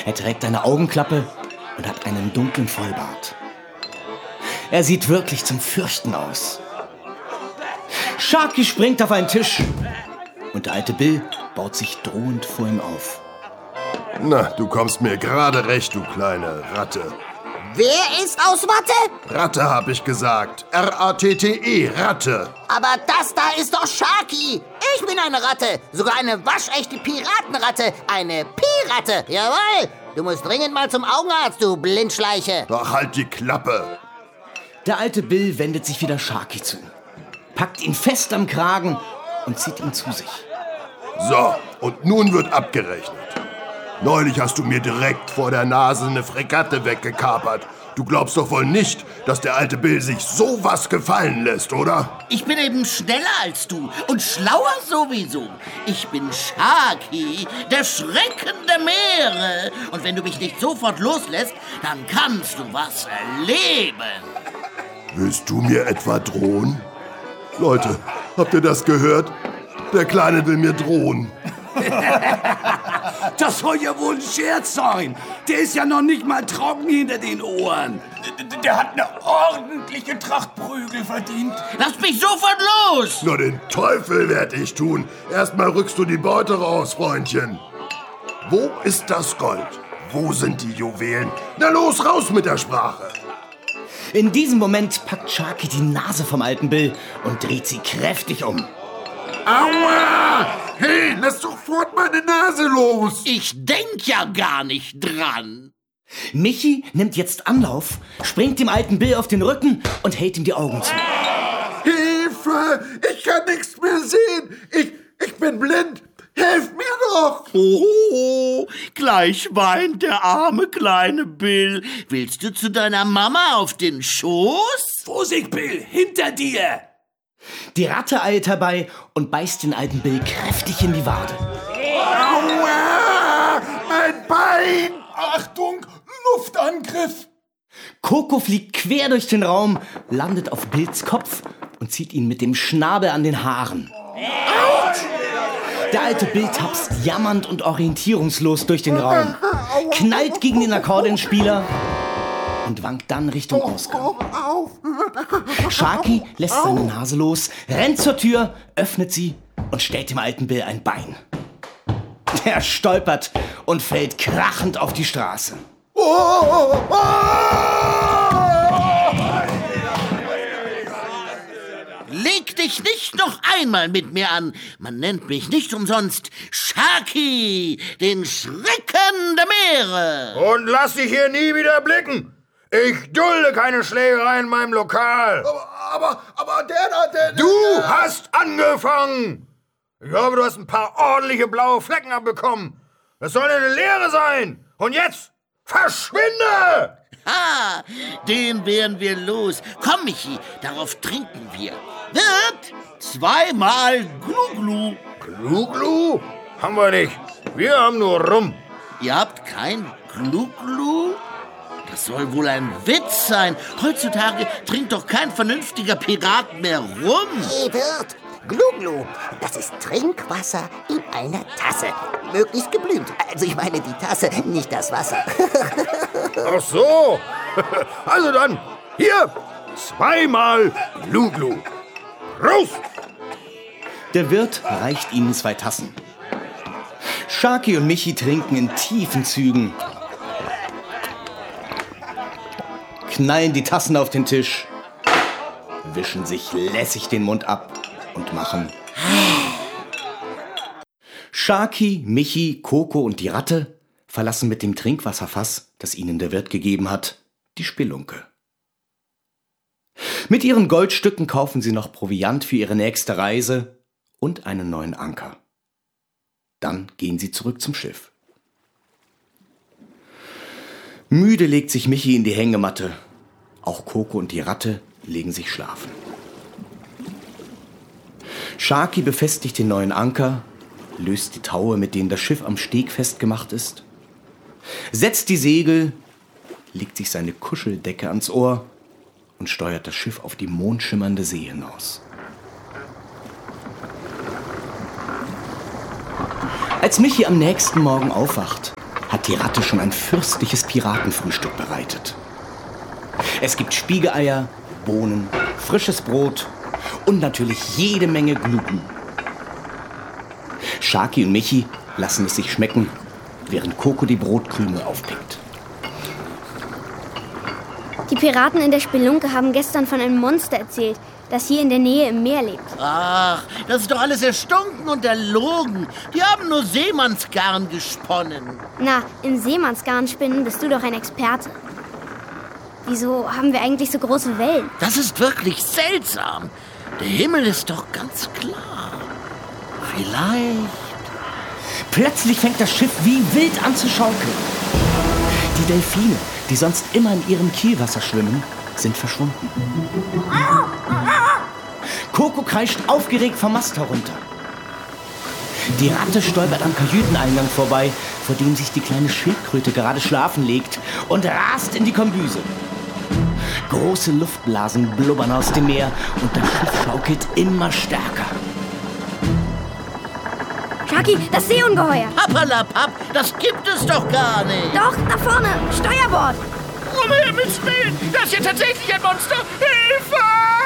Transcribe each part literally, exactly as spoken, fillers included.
Er trägt eine Augenklappe und hat einen dunklen Vollbart. Er sieht wirklich zum Fürchten aus. Sharky springt auf einen Tisch und der alte Bill baut sich drohend vor ihm auf. Na, du kommst mir gerade recht, du kleine Ratte. Wer ist aus Watte? Ratte, hab ich gesagt. R A T T E, Ratte. Aber das da ist doch Sharky. Ich bin eine Ratte. Sogar eine waschechte Piratenratte. Eine Pi-Ratte. Jawohl. Du musst dringend mal zum Augenarzt, du Blindschleiche. Ach, halt die Klappe. Der alte Bill wendet sich wieder Sharky zu, packt ihn fest am Kragen und zieht ihn zu sich. So, und nun wird abgerechnet. Neulich hast du mir direkt vor der Nase eine Fregatte weggekapert. Du glaubst doch wohl nicht, dass der alte Bill sich sowas gefallen lässt, oder? Ich bin eben schneller als du und schlauer sowieso. Ich bin Sharky, der Schrecken der Meere. Und wenn du mich nicht sofort loslässt, dann kannst du was erleben. Willst du mir etwa drohen? Leute, habt ihr das gehört? Der Kleine will mir drohen. Das soll ja wohl ein Scherz sein. Der ist ja noch nicht mal trocken hinter den Ohren. Der hat eine ordentliche Tracht Prügel verdient. Lass mich sofort los! Na, den Teufel werd ich tun. Erstmal rückst du die Beute raus, Freundchen. Wo ist das Gold? Wo sind die Juwelen? Na los, raus mit der Sprache. In diesem Moment packt Sharky die Nase vom alten Bill und dreht sie kräftig um. Aua! Hey, lass sofort meine Nase los! Ich denk ja gar nicht dran. Michi nimmt jetzt Anlauf, springt dem alten Bill auf den Rücken und hält ihm die Augen zu. Hilfe! Ich kann nichts mehr sehen! Ich, ich bin blind! Helft mir doch! Oh, gleich weint der arme kleine Bill. Willst du zu deiner Mama auf den Schoß? Vorsicht, Bill, hinter dir! Die Ratte eilt herbei und beißt den alten Bill kräftig in die Wade. Aua! Mein Bein! Achtung, Luftangriff! Coco fliegt quer durch den Raum, landet auf Bills Kopf und zieht ihn mit dem Schnabel an den Haaren. Der alte Bill tapst jammernd und orientierungslos durch den Raum, knallt gegen den Akkordeonspieler und wankt dann Richtung Ausgang. Sharky lässt seine Nase los, rennt zur Tür, öffnet sie und stellt dem alten Bill ein Bein. Er stolpert und fällt krachend auf die Straße. Leg dich nicht noch einmal mit mir an. Man nennt mich nicht umsonst Sharky, den Schrecken der Meere. Und lass dich hier nie wieder blicken. Ich dulde keine Schlägerei in meinem Lokal. Aber, aber, aber der da, der... Du hast angefangen. Ich hoffe, du hast ein paar ordentliche blaue Flecken abbekommen. Das soll eine Lehre sein. Und jetzt, verschwinde! Ha, den wären wir los. Komm, Michi, darauf trinken wir. Wird zweimal Glu-Glu. Glu-Glu? Haben wir nicht. Wir haben nur Rum. Ihr habt kein Glu-Glu? Das soll wohl ein Witz sein. Heutzutage trinkt doch kein vernünftiger Pirat mehr Rum. Hey, Wirt, Glu-Glu, das ist Trinkwasser in einer Tasse. Möglichst geblümt. Also ich meine die Tasse, nicht das Wasser. Ach so. Also dann, hier, zweimal Glu-Glu. Raus! Der Wirt reicht ihnen zwei Tassen. Sharky und Michi trinken in tiefen Zügen, knallen die Tassen auf den Tisch, wischen sich lässig den Mund ab und machen. Sharky, Michi, Coco und die Ratte verlassen mit dem Trinkwasserfass, das ihnen der Wirt gegeben hat, die Spelunke. Mit ihren Goldstücken kaufen sie noch Proviant für ihre nächste Reise und einen neuen Anker. Dann gehen sie zurück zum Schiff. Müde legt sich Michi in die Hängematte. Auch Coco und die Ratte legen sich schlafen. Sharky befestigt den neuen Anker, löst die Taue, mit denen das Schiff am Steg festgemacht ist, setzt die Segel, legt sich seine Kuscheldecke ans Ohr und steuert das Schiff auf die mondschimmernde See hinaus. Als Michi am nächsten Morgen aufwacht, hat die Ratte schon ein fürstliches Piratenfrühstück bereitet. Es gibt Spiegeleier, Bohnen, frisches Brot und natürlich jede Menge Glu-Glu. Sharky und Michi lassen es sich schmecken, während Coco die Brotkrümel aufpickt. Die Piraten in der Spelunke haben gestern von einem Monster erzählt, das hier in der Nähe im Meer lebt. Ach, das ist doch alles erstunken und erlogen. Die haben nur Seemannsgarn gesponnen. Na, in Seemannsgarnspinnen bist du doch ein Experte. Wieso haben wir eigentlich so große Wellen? Das ist wirklich seltsam. Der Himmel ist doch ganz klar. Vielleicht... Plötzlich fängt das Schiff wie wild an zu schaukeln. Die Delfine, die sonst immer in ihrem Kielwasser schwimmen, sind verschwunden. Coco kreischt aufgeregt vom Mast herunter. Die Ratte stolpert am Kajüteneingang vorbei, vor dem sich die kleine Schildkröte gerade schlafen legt, und rast in die Kombüse. Große Luftblasen blubbern aus dem Meer und das Schiff schaukelt immer stärker. Sharky, das Seeungeheuer! Pappalapapp, das gibt es doch gar nicht. Doch, da vorne, Steuerbord! Um Himmels Willen, das ist ja tatsächlich ein Monster! Hilfe!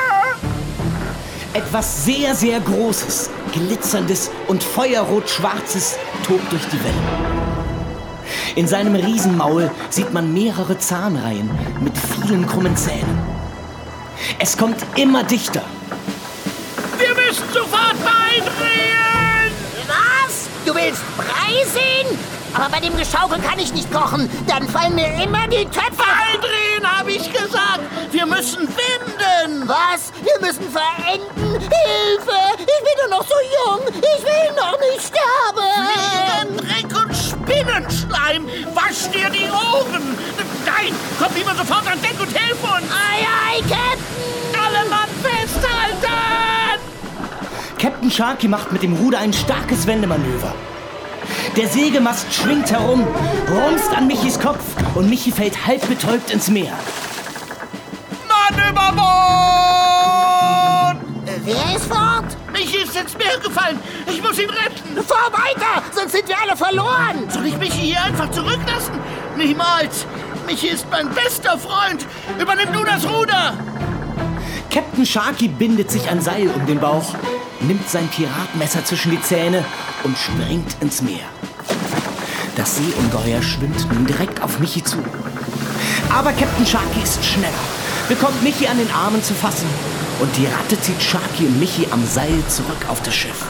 Etwas sehr, sehr Großes, Glitzerndes und feuerrot-schwarzes tobt durch die Wellen. In seinem Riesenmaul sieht man mehrere Zahnreihen mit vielen krummen Zähnen. Es kommt immer dichter. Wir müssen sofort beidrehen! Was? Du willst Brei sehen? Aber bei dem Geschaukel kann ich nicht kochen. Dann fallen mir immer die Töpfe. Beidrehen, habe ich gesagt. Wir müssen wenden. Was? Wir müssen verenden? Hilfe! Ich bin doch noch so jung. Ich will noch nicht sterben. Fliegen, Dreck und Spinnenschleim. Wasch dir die Augen. Nein, komm lieber sofort an Deck und hilf uns. Ei, ei, Captain! Alle Mann festhalten! Captain Sharky macht mit dem Ruder ein starkes Wendemanöver. Der Sägemast schwingt herum, rumst an Michis Kopf und Michi fällt halb betäubt ins Meer. Mann über Bord! Äh, wer ist fort? Michi ist ins Meer gefallen. Ich muss ihn retten. Fahr weiter, sonst sind wir alle verloren. Soll ich Michi hier einfach zurücklassen? Niemals. Michi ist mein bester Freund. Übernimm du das Ruder. Captain Sharky bindet sich ein Seil um den Bauch, nimmt sein Piratenmesser zwischen die Zähne und springt ins Meer. Das Seeungeheuer schwimmt nun direkt auf Michi zu. Aber Captain Sharky ist schneller, bekommt Michi an den Armen zu fassen und die Ratte zieht Sharky und Michi am Seil zurück auf das Schiff.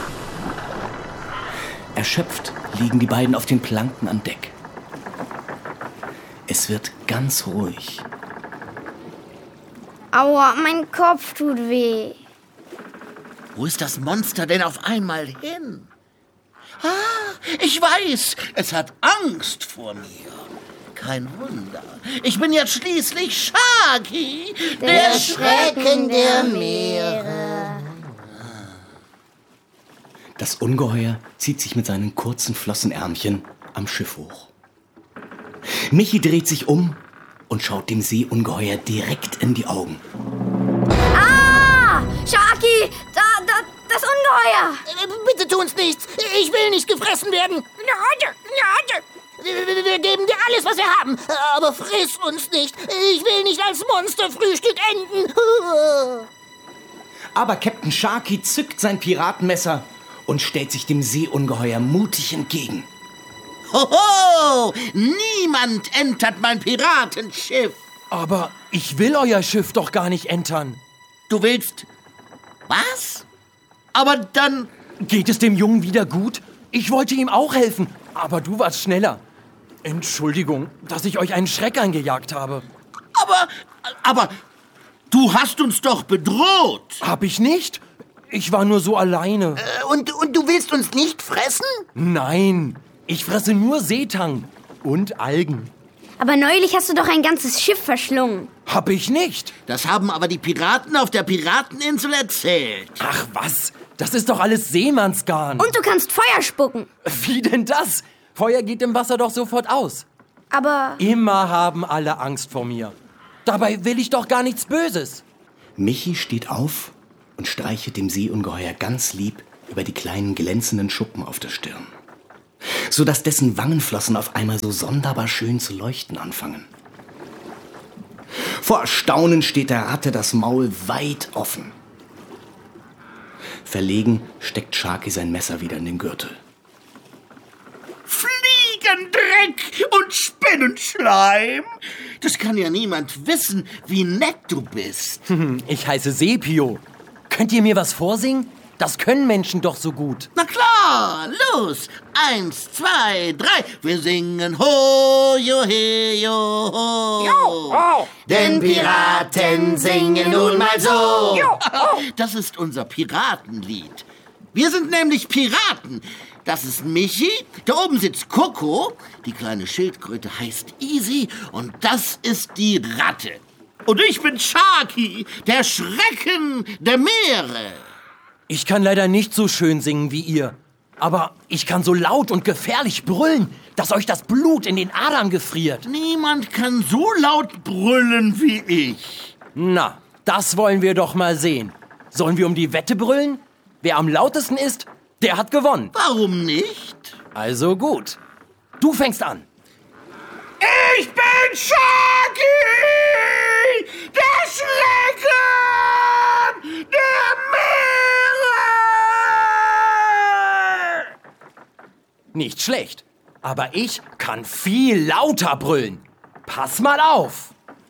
Erschöpft liegen die beiden auf den Planken an Deck. Es wird ganz ruhig. Aua, mein Kopf tut weh. Wo ist das Monster denn auf einmal hin? Ah, ich weiß, es hat Angst vor mir. Kein Wunder. Ich bin jetzt schließlich Sharky, der, Der Schrecken der Meere. Das Ungeheuer zieht sich mit seinen kurzen Flossenärmchen am Schiff hoch. Michi dreht sich um und schaut dem Seeungeheuer direkt in die Augen. Ah! Sharky! Da, da, das Ungeheuer! Äh, Bitte tu uns nichts. Ich will nicht gefressen werden. Wir wir geben dir alles, was wir haben. Aber friss uns nicht. Ich will nicht als Monsterfrühstück enden. Aber Captain Sharky zückt sein Piratenmesser und stellt sich dem Seeungeheuer mutig entgegen. Hoho! Niemand entert mein Piratenschiff. Aber ich will euer Schiff doch gar nicht entern. Du willst... Was? Aber dann... Geht es dem Jungen wieder gut? Ich wollte ihm auch helfen, aber du warst schneller. Entschuldigung, dass ich euch einen Schreck eingejagt habe. Aber... Aber... Du hast uns doch bedroht. Hab ich nicht? Ich war nur so alleine. Und, und du willst uns nicht fressen? Nein, ich fresse nur Seetang und Algen. Aber neulich hast du doch ein ganzes Schiff verschlungen. Hab ich nicht. Das haben aber die Piraten auf der Pirateninsel erzählt. Ach was, das ist doch alles Seemannsgarn. Und du kannst Feuer spucken. Wie denn das? Feuer geht im Wasser doch sofort aus. Aber... Immer haben alle Angst vor mir. Dabei will ich doch gar nichts Böses. Michi steht auf und streichelt dem Seeungeheuer ganz lieb über die kleinen glänzenden Schuppen auf der Stirn. sodass dessen Wangenflossen auf einmal so sonderbar schön zu leuchten anfangen. Vor Erstaunen steht der Ratte das Maul weit offen. Verlegen steckt Sharky sein Messer wieder in den Gürtel. Fliegendreck und Spinnenschleim? Das kann ja niemand wissen, wie nett du bist. Ich heiße Sepio. Könnt ihr mir was vorsingen? Das können Menschen doch so gut. Na klar, los. Eins, zwei, drei. Wir singen ho, jo, he, jo, ho. Jo, ho. Denn Piraten singen nun mal so. Jo, ho. Das ist unser Piratenlied. Wir sind nämlich Piraten. Das ist Michi, da oben sitzt Coco, die kleine Schildkröte heißt Easy und das ist die Ratte. Und ich bin Sharky, der Schrecken der Meere. Ich kann leider nicht so schön singen wie ihr. Aber ich kann so laut und gefährlich brüllen, dass euch das Blut in den Adern gefriert. Niemand kann so laut brüllen wie ich. Na, das wollen wir doch mal sehen. Sollen wir um die Wette brüllen? Wer am lautesten ist, der hat gewonnen. Warum nicht? Also gut. Du fängst an. Ich bin Sharky, der Schrecken der Meere. Nicht schlecht. Aber ich kann viel lauter brüllen. Pass mal auf.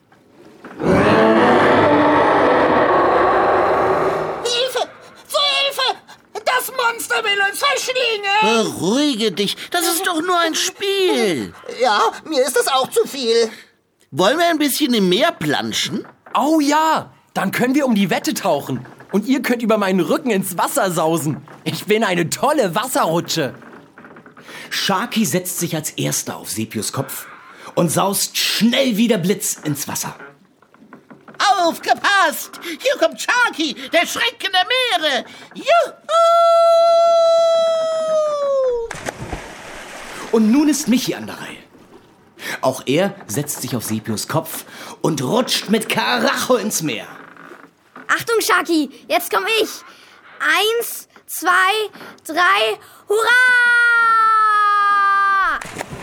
Das Monster will uns verschlingen! Beruhige dich, das ist doch nur ein Spiel. Ja, mir ist das auch zu viel. Wollen wir ein bisschen im Meer planschen? Oh ja, dann können wir um die Wette tauchen. Und ihr könnt über meinen Rücken ins Wasser sausen. Ich bin eine tolle Wasserrutsche. Sharky setzt sich als Erster auf Sepios Kopf und saust schnell wie der Blitz ins Wasser. Aufgepasst! Hier kommt Sharky, der Schrecken der Meere! Juhu! Und nun ist Michi an der Reihe. Auch er setzt sich auf Sepios Kopf und rutscht mit Karacho ins Meer. Achtung, Sharky, jetzt komm ich. Eins, zwei, drei, hurra!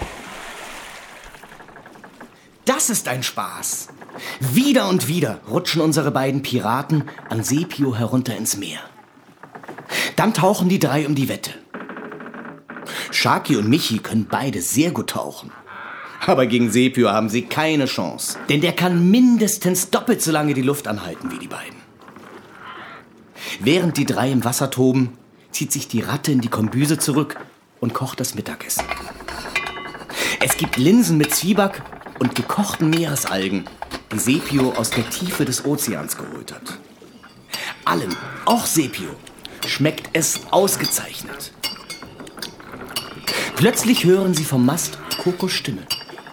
Das ist ein Spaß. Wieder und wieder rutschen unsere beiden Piraten an Sepio herunter ins Meer. Dann tauchen die drei um die Wette. Sharky und Michi können beide sehr gut tauchen. Aber gegen Sepio haben sie keine Chance. Denn der kann mindestens doppelt so lange die Luft anhalten wie die beiden. Während die drei im Wasser toben, zieht sich die Ratte in die Kombüse zurück und kocht das Mittagessen. Es gibt Linsen mit Zwieback und gekochten Meeresalgen, die Sepio aus der Tiefe des Ozeans geholt hat. Allen, auch Sepio, schmeckt es ausgezeichnet. Plötzlich hören sie vom Mast Kokos Stimme.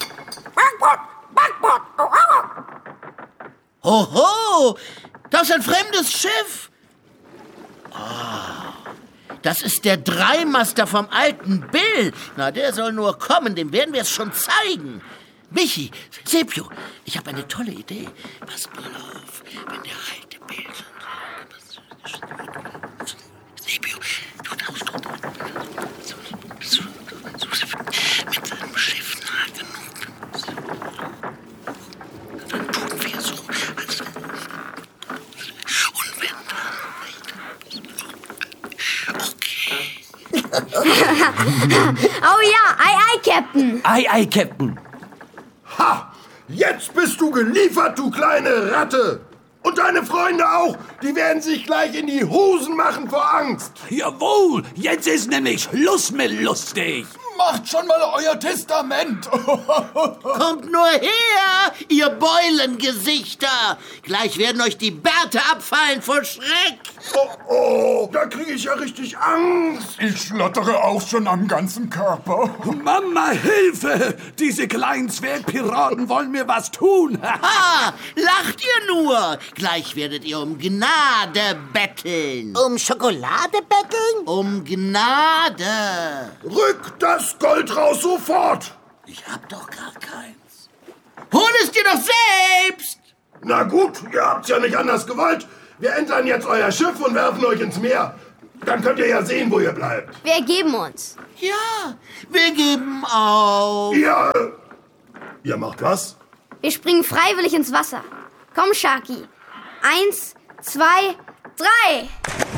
Hoho, das ist ein fremdes Schiff. Oh, das ist der Dreimaster vom alten Bill. Na, der soll nur kommen, dem werden wir es schon zeigen. Michi, Sepio, ich habe eine tolle Idee. Pass mal auf, wenn der alte Bill... Sepio, du darfst doch mit seinem Schiff nahe genug. Dann tun wir so, als... Und wenn dann... Okay. Oh ja, ei, ei, Captain. Ei, ei, Captain. Ha! Jetzt bist du geliefert, du kleine Ratte! Und deine Freunde auch! Die werden sich gleich in die Hosen machen vor Angst! Jawohl, jetzt ist nämlich Schluss mit lustig. Macht schon mal euer Testament. Kommt nur her, ihr Beulengesichter! Gleich werden euch die Bärte abfallen vor Schreck! Oh, oh, da kriege ich ja richtig Angst! Ich schlottere auch schon am ganzen Körper. Mama, Hilfe! Diese kleinen Zwergpiraten wollen mir was tun. Ha! Lacht ihr nur! Gleich werdet ihr um Gnade betteln. Um Schokolade betteln? Um Gnade. Rück das Gold raus sofort! Ich hab doch gar keins. Hol es dir doch selbst! Na gut, ihr habt's ja nicht anders gewollt. Wir entern jetzt euer Schiff und werfen euch ins Meer. Dann könnt ihr ja sehen, wo ihr bleibt. Wir ergeben uns. Ja, wir geben auf. Ihr... Ihr macht was? Wir springen freiwillig ins Wasser. Komm, Sharky. Eins, zwei, drei.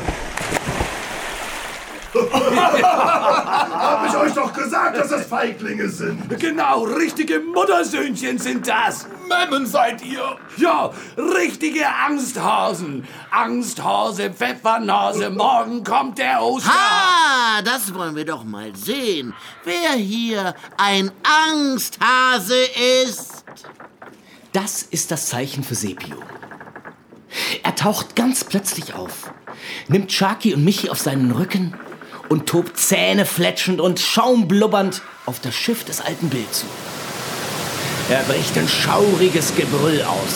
Hab ich euch doch gesagt, dass das Feiglinge sind. Genau, richtige Muttersöhnchen sind das. Memmen seid ihr. Ja, richtige Angsthasen. Angsthase, Pfeffernase, morgen kommt der Oster. Ah, das wollen wir doch mal sehen, wer hier ein Angsthase ist. Das ist das Zeichen für Sepio. Er taucht ganz plötzlich auf, nimmt Sharky und Michi auf seinen Rücken und tobt zähnefletschend und schaumblubbernd auf das Schiff des alten Bill zu. Er bricht ein schauriges Gebrüll aus.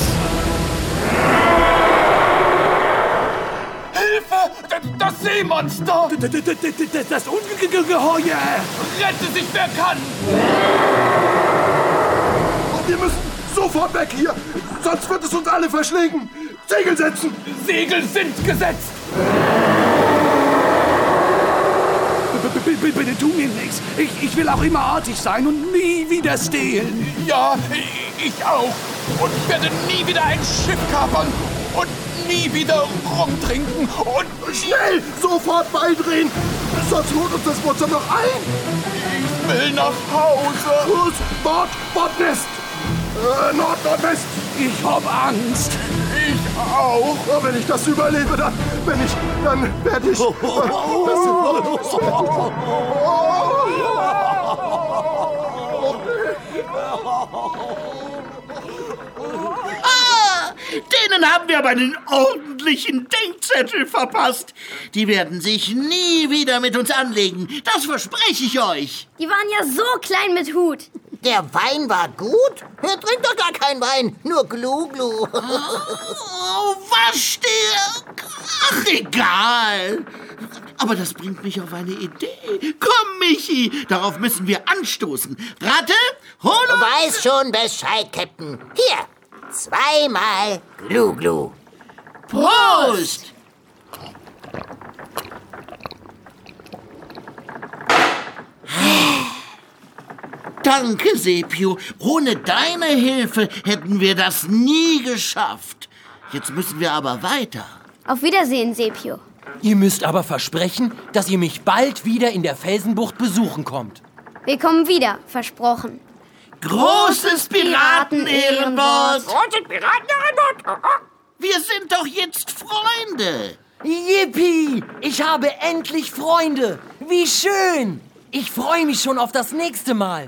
Hilfe! Das Seemonster! Das Ungeheuer! Rette sich, wer kann! Und wir müssen sofort weg hier, sonst wird es uns alle verschlingen. Segel setzen! Segel sind gesetzt! Bitte tu mir nichts. Ich, ich will auch immer artig sein und nie wieder stehlen. Ja, ich auch. Und werde nie wieder ein Schiff kapern. Und nie wieder rumtrinken. Und schnell, sofort beidrehen. Sonst holt uns das Monster noch ein. Ich will nach Hause. Los, Bord, Bordnest. Äh, Nord, Nordwest. Ich hab Angst. Ich auch. Oh, wenn ich das überlebe, dann, wenn ich, dann werde ich... Äh, das, Ah, denen haben wir aber einen ordentlichen Denkzettel verpasst. Die werden sich nie wieder mit uns anlegen. Das verspreche ich euch. Die waren ja so klein mit Hut. Der Wein war gut? Er trinkt doch gar keinen Wein, nur Glu-Glu. Oh, was der? Ach, egal. Aber das bringt mich auf eine Idee. Komm, Michi, darauf müssen wir anstoßen. Ratte, hol uns... Weiß schon Bescheid, Captain. Hier, zweimal Glu-Glu. Prost! Danke, Sepio. Ohne deine Hilfe hätten wir das nie geschafft. Jetzt müssen wir aber weiter. Auf Wiedersehen, Sepio. Ihr müsst aber versprechen, dass ihr mich bald wieder in der Felsenbucht besuchen kommt. Wir kommen wieder, versprochen. Großes Piraten-Ehrenwort. Großes Piraten-Ehrenwort. Wir sind doch jetzt Freunde. Yippie! Ich habe endlich Freunde. Wie schön! Ich freue mich schon auf das nächste Mal.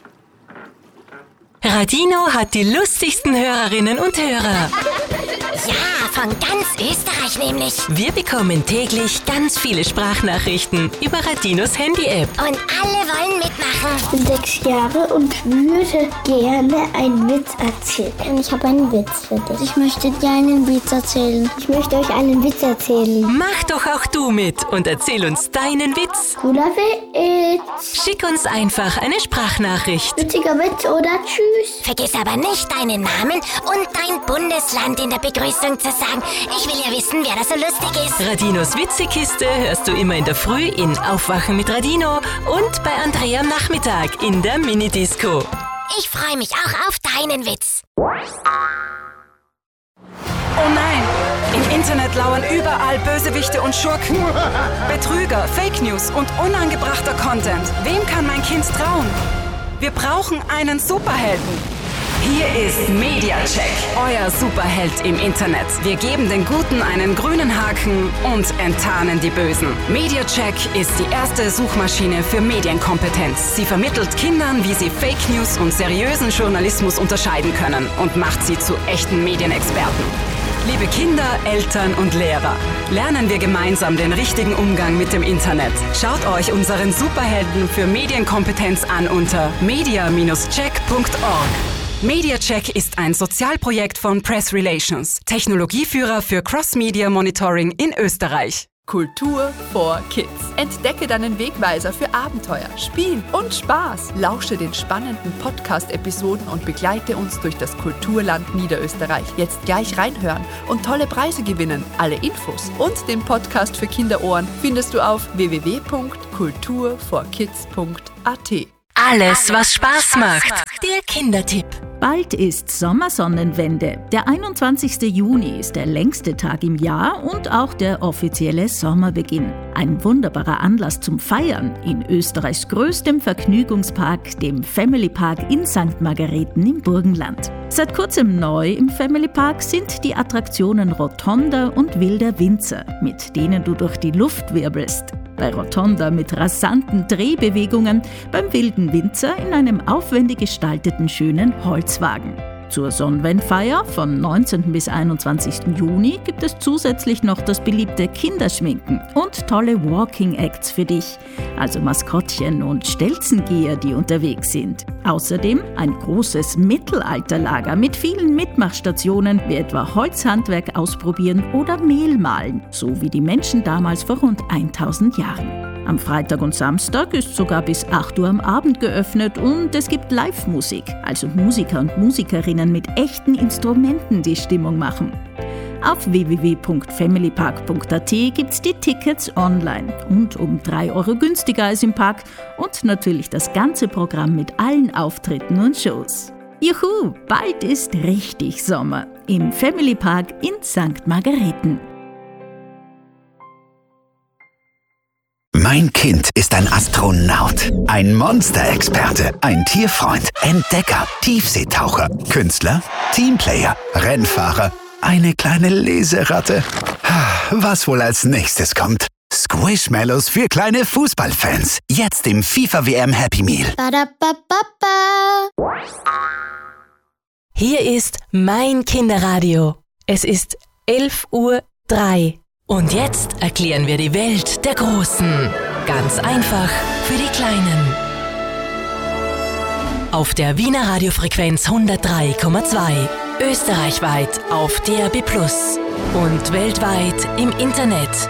Radino hat die lustigsten Hörerinnen und Hörer. Ja, von ganz Österreich nämlich. Wir bekommen täglich ganz viele Sprachnachrichten über Radinos Handy-App. Und alle wollen mitmachen. Ich bin sechs Jahre und würde gerne einen Witz erzählen. Ich habe einen Witz für dich. Ich möchte dir einen Witz erzählen. Ich möchte euch einen Witz erzählen. Mach doch auch du mit und erzähl uns deinen Witz. Cooler Witz. Schick uns einfach eine Sprachnachricht. Witziger Witz oder tschüss. Vergiss aber nicht deinen Namen und dein Bundesland in der Begrüßung zu sagen. Ich will ja wissen, wer da so lustig ist. Radinos Witzekiste hörst du immer in der Früh in Aufwachen mit Radino und bei Andrea am Nachmittag in der Minidisco. Ich freue mich auch auf deinen Witz. Oh nein! Im Internet lauern überall Bösewichte und Schurken. Betrüger, Fake News und unangebrachter Content. Wem kann mein Kind trauen? Wir brauchen einen Superhelden. Hier ist MediaCheck, euer Superheld im Internet. Wir geben den Guten einen grünen Haken und enttarnen die Bösen. MediaCheck ist die erste Suchmaschine für Medienkompetenz. Sie vermittelt Kindern, wie sie Fake News und seriösen Journalismus unterscheiden können und macht sie zu echten Medienexperten. Liebe Kinder, Eltern und Lehrer, lernen wir gemeinsam den richtigen Umgang mit dem Internet. Schaut euch unseren Superhelden für Medienkompetenz an unter media check punkt org. MediaCheck ist ein Sozialprojekt von Press Relations, Technologieführer für Cross-Media Monitoring in Österreich. Kultur for Kids. Entdecke deinen Wegweiser für Abenteuer, Spiel und Spaß. Lausche den spannenden Podcast-Episoden und begleite uns durch das Kulturland Niederösterreich. Jetzt gleich reinhören und tolle Preise gewinnen. Alle Infos und den Podcast für Kinderohren findest du auf w w w punkt kultur for kids punkt a t. Alles, was Spaß macht. Der Kindertipp. Bald ist Sommersonnenwende. Der einundzwanzigste Juni ist der längste Tag im Jahr und auch der offizielle Sommerbeginn. Ein wunderbarer Anlass zum Feiern in Österreichs größtem Vergnügungspark, dem Family Park in Sankt Margarethen im Burgenland. Seit kurzem neu im Family Park sind die Attraktionen Rotonda und Wilder Winzer, mit denen du durch die Luft wirbelst. Bei Rotonda mit rasanten Drehbewegungen, beim Wilden Winzer in einem aufwendig gestalteten schönen Holzwagen. Zur Sonnenwendfeier von neunzehnten bis einundzwanzigsten Juni gibt es zusätzlich noch das beliebte Kinderschminken und tolle Walking-Acts für dich, also Maskottchen und Stelzengeher, die unterwegs sind. Außerdem ein großes Mittelalterlager mit vielen Mitmachstationen, wie etwa Holzhandwerk ausprobieren oder Mehl mahlen, so wie die Menschen damals vor rund tausend Jahren. Am Freitag und Samstag ist sogar bis acht Uhr am Abend geöffnet und es gibt Live-Musik, also Musiker und Musikerinnen mit echten Instrumenten, die Stimmung machen. Auf w w w punkt family park punkt a t gibt's die Tickets online und um drei Euro günstiger als im Park und natürlich das ganze Programm mit allen Auftritten und Shows. Juhu, bald ist richtig Sommer im Family Park in Sankt Margarethen. Mein Kind ist ein Astronaut, ein Monsterexperte, ein Tierfreund, Entdecker, Tiefseetaucher, Künstler, Teamplayer, Rennfahrer, eine kleine Leseratte. Was wohl als nächstes kommt? Squishmallows für kleine Fußballfans. Jetzt im FIFA-W M Happy Meal. Hier ist mein Kinderradio. Es ist elf Uhr drei. Und jetzt erklären wir die Welt der Großen. Ganz einfach für die Kleinen. Auf der Wiener Radiofrequenz hundertdrei Komma zwei. Österreichweit auf D A B plus. Und weltweit im Internet.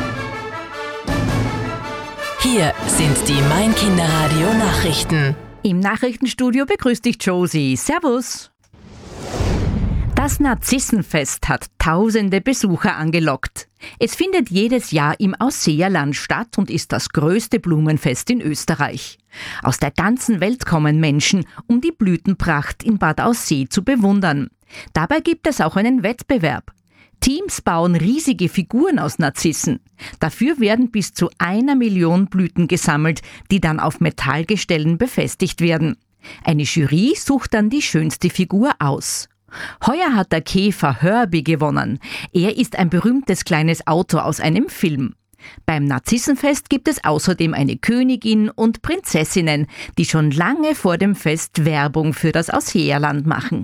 Hier sind die Mein Kinderradio Nachrichten. Im Nachrichtenstudio begrüßt dich Josie. Servus. Das Narzissenfest hat tausende Besucher angelockt. Es findet jedes Jahr im Ausseerland statt und ist das größte Blumenfest in Österreich. Aus der ganzen Welt kommen Menschen, um die Blütenpracht in Bad Aussee zu bewundern. Dabei gibt es auch einen Wettbewerb. Teams bauen riesige Figuren aus Narzissen. Dafür werden bis zu einer Million Blüten gesammelt, die dann auf Metallgestellen befestigt werden. Eine Jury sucht dann die schönste Figur aus. Heuer hat der Käfer Herbie gewonnen. Er ist ein berühmtes kleines Auto aus einem Film. Beim Narzissenfest gibt es außerdem eine Königin und Prinzessinnen, die schon lange vor dem Fest Werbung für das Ausseerland machen.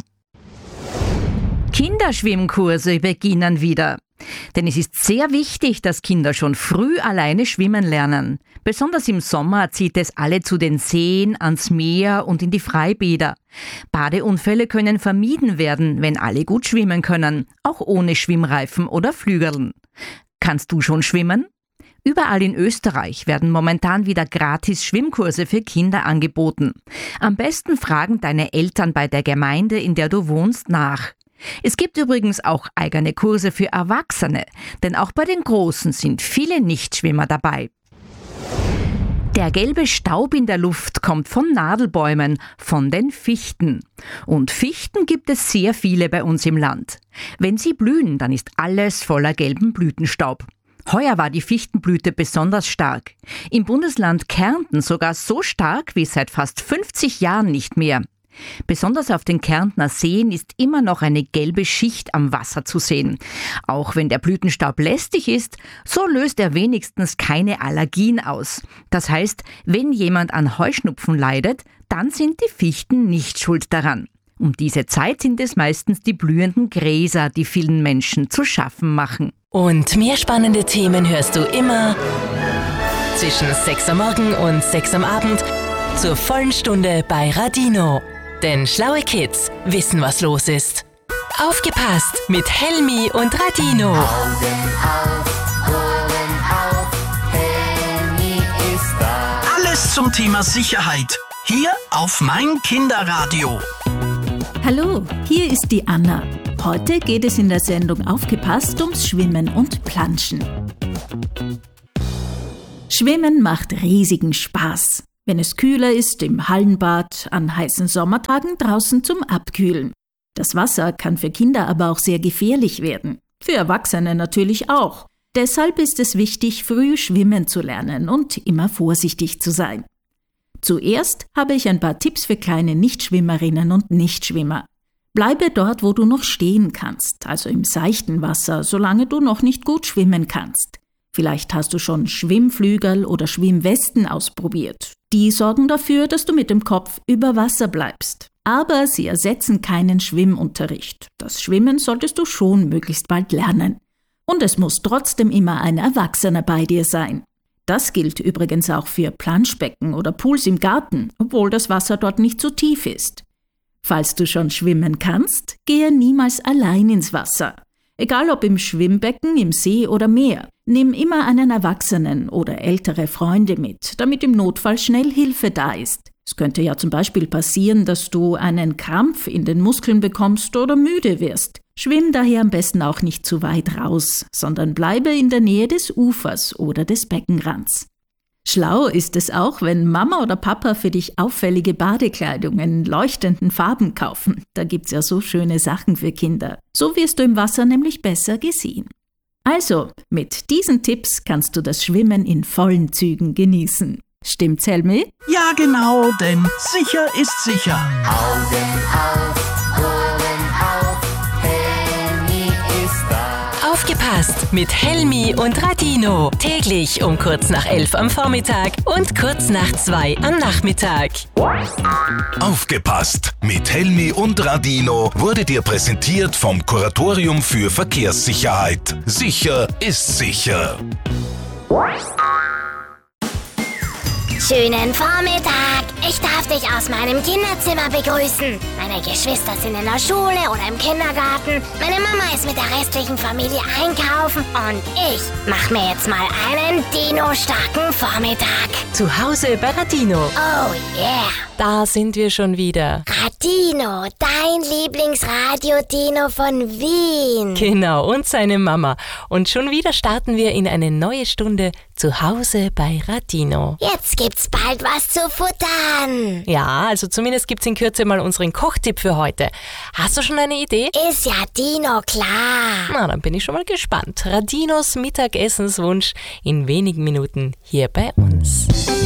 Kinderschwimmkurse beginnen wieder. Denn es ist sehr wichtig, dass Kinder schon früh alleine schwimmen lernen. Besonders im Sommer zieht es alle zu den Seen, ans Meer und in die Freibäder. Badeunfälle können vermieden werden, wenn alle gut schwimmen können, auch ohne Schwimmreifen oder Flügeln. Kannst du schon schwimmen? Überall in Österreich werden momentan wieder gratis Schwimmkurse für Kinder angeboten. Am besten fragen deine Eltern bei der Gemeinde, in der du wohnst, nach. Es gibt übrigens auch eigene Kurse für Erwachsene, denn auch bei den Großen sind viele Nichtschwimmer dabei. Der gelbe Staub in der Luft kommt von Nadelbäumen, von den Fichten. Und Fichten gibt es sehr viele bei uns im Land. Wenn sie blühen, dann ist alles voller gelben Blütenstaub. Heuer war die Fichtenblüte besonders stark. Im Bundesland Kärnten sogar so stark wie seit fast fünfzig Jahren nicht mehr. Besonders auf den Kärntner Seen ist immer noch eine gelbe Schicht am Wasser zu sehen. Auch wenn der Blütenstaub lästig ist, so löst er wenigstens keine Allergien aus. Das heißt, wenn jemand an Heuschnupfen leidet, dann sind die Fichten nicht schuld daran. Um diese Zeit sind es meistens die blühenden Gräser, die vielen Menschen zu schaffen machen. Und mehr spannende Themen hörst du immer zwischen sechs am Morgen und sechs am Abend zur vollen Stunde bei Radino. Denn schlaue Kids wissen, was los ist. Aufgepasst mit Helmi und Radino. Augen auf, Ohren zum Thema Sicherheit. Hier auf mein Kinderradio. Hallo, hier ist die Anna. Heute geht es in der Sendung Aufgepasst ums Schwimmen und Planschen. Schwimmen macht riesigen Spaß. Wenn es kühler ist, im Hallenbad, an heißen Sommertagen draußen zum Abkühlen. Das Wasser kann für Kinder aber auch sehr gefährlich werden. Für Erwachsene natürlich auch. Deshalb ist es wichtig, früh schwimmen zu lernen und immer vorsichtig zu sein. Zuerst habe ich ein paar Tipps für kleine Nichtschwimmerinnen und Nichtschwimmer. Bleibe dort, wo du noch stehen kannst, also im seichten Wasser, solange du noch nicht gut schwimmen kannst. Vielleicht hast du schon Schwimmflügel oder Schwimmwesten ausprobiert. Die sorgen dafür, dass du mit dem Kopf über Wasser bleibst. Aber sie ersetzen keinen Schwimmunterricht. Das Schwimmen solltest du schon möglichst bald lernen. Und es muss trotzdem immer ein Erwachsener bei dir sein. Das gilt übrigens auch für Planschbecken oder Pools im Garten, obwohl das Wasser dort nicht so tief ist. Falls du schon schwimmen kannst, gehe niemals allein ins Wasser. Egal ob im Schwimmbecken, im See oder Meer. Nimm immer einen Erwachsenen oder ältere Freunde mit, damit im Notfall schnell Hilfe da ist. Es könnte ja zum Beispiel passieren, dass du einen Krampf in den Muskeln bekommst oder müde wirst. Schwimm daher am besten auch nicht zu weit raus, sondern bleibe in der Nähe des Ufers oder des Beckenrands. Schlau ist es auch, wenn Mama oder Papa für dich auffällige Badekleidung in leuchtenden Farben kaufen. Da gibt's ja so schöne Sachen für Kinder. So wirst du im Wasser nämlich besser gesehen. Also, mit diesen Tipps kannst du das Schwimmen in vollen Zügen genießen. Stimmt's, Helmi? Ja, genau, denn sicher ist sicher. Augen auf, Ohren auf, Helmi ist da. Aufgepasst mit Helmi und Radino. Täglich um kurz nach elf am Vormittag und kurz nach zwei am Nachmittag. Aufgepasst mit Helmi und Radino wurde dir präsentiert vom Kuratorium für Verkehrssicherheit. Sicher ist sicher. Schönen Vormittag! Ich darf dich aus meinem Kinderzimmer begrüßen. Meine Geschwister sind in der Schule oder im Kindergarten. Meine Mama ist mit der restlichen Familie einkaufen. Und ich mach mir jetzt mal einen Dino-starken Vormittag. Zu Hause bei Radino. Oh yeah! Da sind wir schon wieder. Radino, dein Lieblingsradio-Dino von Wien. Genau, und seine Mama. Und schon wieder starten wir in eine neue Stunde zu Hause bei Radino. Jetzt gibt's bald was zu futtern. Ja, also zumindest gibt's in Kürze mal unseren Kochtipp für heute. Hast du schon eine Idee? Ist ja Dino klar. Na, dann bin ich schon mal gespannt. Radinos Mittagessenswunsch in wenigen Minuten hier bei uns.